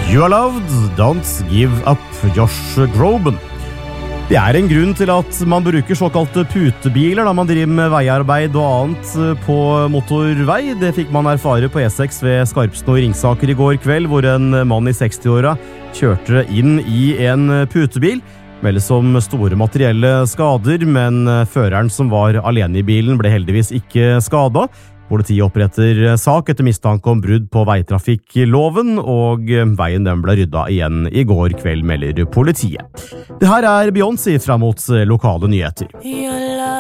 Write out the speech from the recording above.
You are loved, don't give up, Josh Groban. Det en grunn til at man bruker såkalte putebiler da man driver med veiarbeid og annet på motorvei. Det fikk man erfare på E6 ved Skarpsno i Ringsaker i går kveld, hvor en mann i 60-åra kjørte inn i en putebil. Meldes om store materielle skader, men føreren som var alene i bilen ble heldigvis ikke skadet. Politiet oppretter sak etter mistanke om brudd på veitrafikkloven, og veien den ble rydda igjen i går kveld, melder politiet. Det her Beyoncé frem mot lokale nyheter.